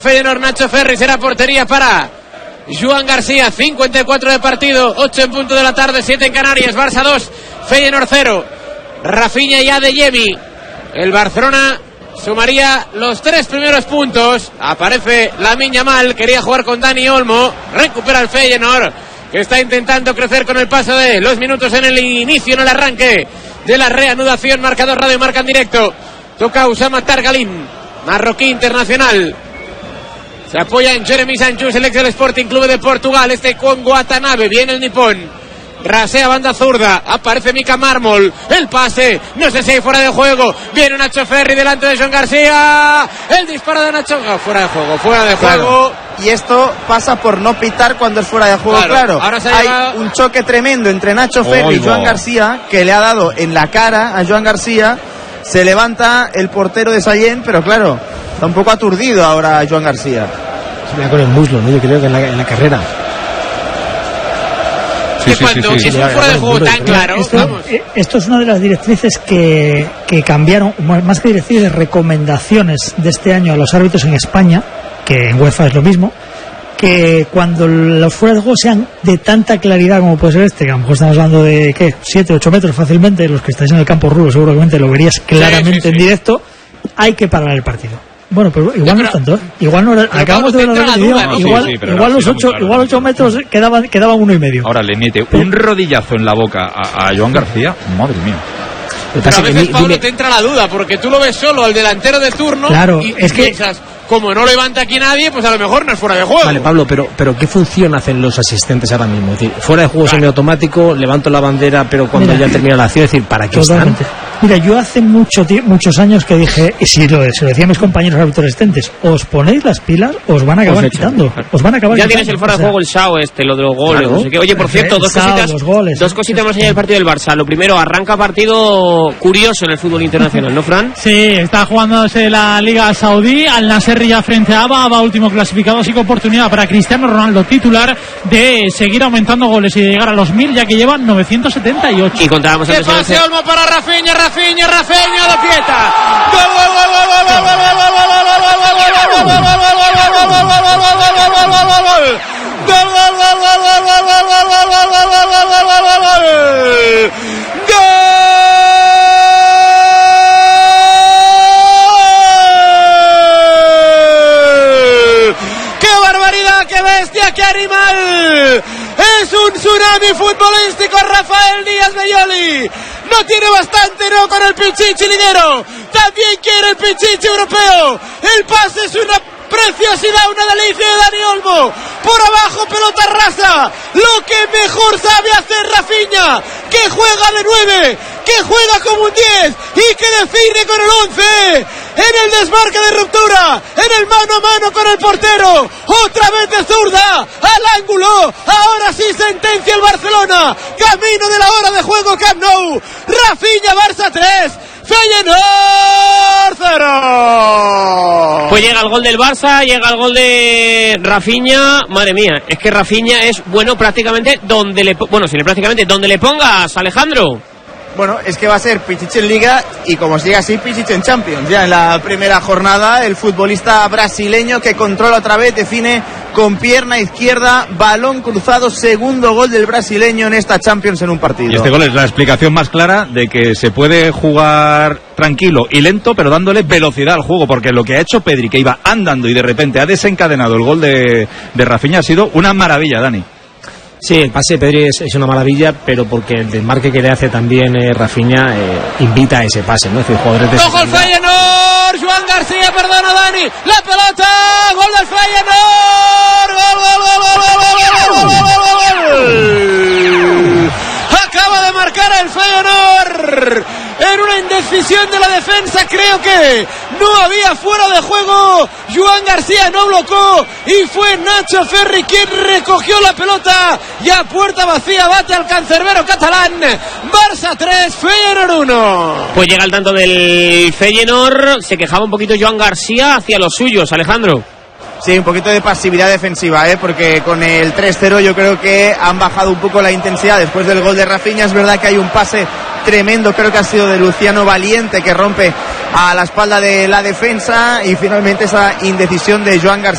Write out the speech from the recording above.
Feyenoord. Nacho Ferri será portería para Joan García. 54 de partido, 8 en punto de la tarde, 7 en Canarias. Barça 2, Feyenoord 0. Rafinha y Adeyemi. El Barcelona sumaría los 3 primeros puntos. Aparece Lamine Yamal, quería jugar con Dani Olmo. Recupera el Feyenoord, que está intentando crecer con el paso de los minutos en el inicio, en el arranque de la reanudación. Marcador Radio Marca en directo. Toca Usama Targalin, marroquí internacional. Se apoya en Jeremy Sanchus, el ex del Sporting Clube de Portugal. Con Watanabe, viene el nipón. Rasea banda zurda, aparece Mika Mármol. El pase, no sé si hay fuera de juego. Viene Nacho Ferri delante de Joan García. El disparo de Nacho, fuera de juego, fuera de juego. Claro. Y esto pasa por no pitar cuando es fuera de juego, claro. Ahora hay un choque tremendo entre Nacho Ferri y Joan García, que le ha dado en la cara a Joan García. Se levanta el portero de Sallent, pero claro, está un poco aturdido ahora Joan García. Se me da con el muslo, ¿no? Yo creo que en la carrera. Sí, cuando es un fuera de juego tan claro. Esto es una de las directrices que cambiaron, más que directrices, recomendaciones de este año a los árbitros en España, que en UEFA es lo mismo, que cuando los fuera de juego sean de tanta claridad como puede ser que a lo mejor estamos hablando de, ¿qué? 7, 8 metros fácilmente, los que estáis en el campo rudo seguramente lo verías claramente en directo, hay que parar el partido. Bueno, pero igual no tanto, ¿eh? Igual no, acabamos de ver la duda, igual los 8 metros quedaban 1,5. Ahora le mete un rodillazo en la boca a Joan García, madre mía. Pero a veces, Pablo, te entra la duda, porque tú lo ves solo al delantero de turno, claro, y piensas, como no levanta aquí nadie, pues a lo mejor no es fuera de juego. Vale, Pablo, pero ¿qué función hacen los asistentes ahora mismo? Es decir, fuera de juego semiautomático, levanto la bandera, pero cuando ya termina la acción, es decir, ¿para qué están? Mira, yo hace muchos años que dije, y se lo decía a mis compañeros árbitros asistentes, os ponéis las pilas, os van a acabar quitando. Os van a acabar ya quitando. Tienes el fuera de juego, el SAO lo de los goles, claro. No sé qué. Oye, por cierto, dos cositas más allá del partido del Barça. Lo primero, arranca partido curioso en el fútbol internacional, ¿no, Fran? Sí, está jugándose la Liga Saudí, Al Nassr ya frente a Aba último clasificado, así que oportunidad para Cristiano Ronaldo, titular, de seguir aumentando goles y de llegar a los 1000, ya que llevan 978. Y contábamos antes. ¡Qué pase, Olmo para Rafinha de Pieta! ¡Qué bestia, qué animal! Es un tsunami futbolístico Rafael Díaz Belloli. No tiene bastante, no, con el Pichichi liguero. También quiere el Pichichi europeo. El pase es una preciosidad, una delicia de Dani Olmo. Por abajo, pelota rasa. Lo que mejor sabe hacer Rafinha, que juega de 9, que juega como un 10 y que define con el 11. En el desmarque de ruptura, en el mano a mano con el portero. Otra vez de zurda, al ángulo. Ahora sí sentencia el Barcelona. Camino de la hora de juego, Camp Nou. Rafinha, Barça 3, Feyenoord 0. Pues llega el gol del Barça, llega el gol de Rafinha. Madre mía, es que Rafinha es bueno prácticamente donde le pongas, Alejandro. Bueno, es que va a ser Pichichi en Liga y como sigue así, Pichichi en Champions. Ya en la primera jornada, el futbolista brasileño que controla otra vez, define con pierna izquierda, balón cruzado, segundo gol del brasileño en esta Champions en un partido. Y este gol es la explicación más clara de que se puede jugar tranquilo y lento, pero dándole velocidad al juego, porque lo que ha hecho Pedri, que iba andando y de repente ha desencadenado el gol de Rafinha, ha sido una maravilla, Dani. Sí, el pase de Pedri es una maravilla, pero porque el desmarque que le hace también Rafinha invita a ese pase, ¿no? Es decir, jugadores de... ¡Ojo el Feyenoord! Joan García, perdona Dani, la pelota, gol del Feyenoord, acaba de marcar el Feyenoord en una indecisión de la defensa. Creo que no había fuera de juego. Joan García no blocó y fue Nacho Ferri quien recogió la pelota y a puerta vacía bate al cancerbero catalán. Barça 3, Feyenoord 1. Pues llega el tanto del Feyenoord. Se quejaba un poquito Joan García hacia los suyos, Alejandro. Sí, un poquito de pasividad defensiva, porque con el 3-0 yo creo que han bajado un poco la intensidad después del gol de Rafinha. Es verdad que hay un pase tremendo, creo que ha sido de Luciano Valiente, que rompe a la espalda de la defensa, y finalmente esa indecisión de Joan García.